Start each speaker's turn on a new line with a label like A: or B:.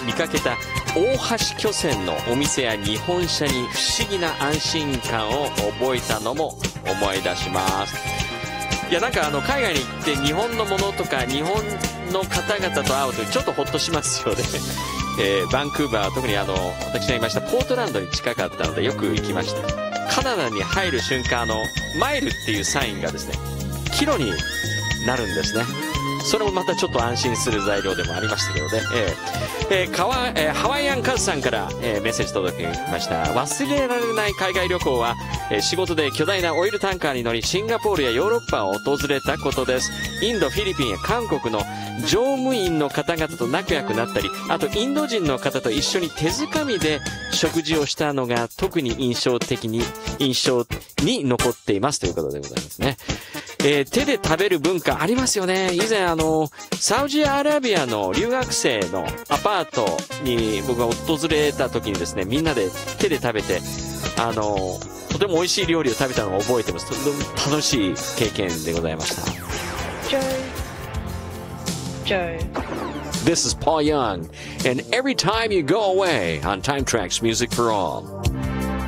A: 見かけた大橋巨船のお店や日本車に不思議な安心感を覚えたのも思い出します。いや、なんか海外に行って日本のものとか日本の方々と会うとちょっとほっとしますよね。バンクーバーは特に私がいましたポートランドに近かったのでよく行きました。カナダに入る瞬間マイルっていうサインがですねキロになるんですね。それもまたちょっと安心する材料でもありましたけどね。ハワイアンカズさんから、メッセージ届きました。忘れられない海外旅行は、仕事で巨大なオイルタンカーに乗りシンガポールやヨーロッパを訪れたことです。インド、フィリピンや韓国の乗務員の方々と仲良くなったり、あとインド人の方と一緒に手づかみで食事をしたのが特に印象に残っていますということでございますね。手で食べる文化ありますよね。以前サウジアラビアの留学生のアパートに僕が訪れた時にですね、みんなで手で食べてとても美味しい料理を食べたのを覚えてます。とても楽しい経験でございました。Joe. This is Paul Young, and every time you go away on Time Tracks Music for All.